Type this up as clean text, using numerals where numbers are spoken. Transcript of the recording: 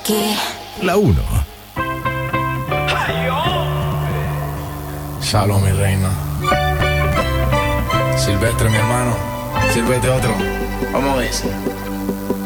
¿Qué? La 1. Shalom, mi reina. Silvestre, mi hermano. Sírvete otro. Vamos a ver.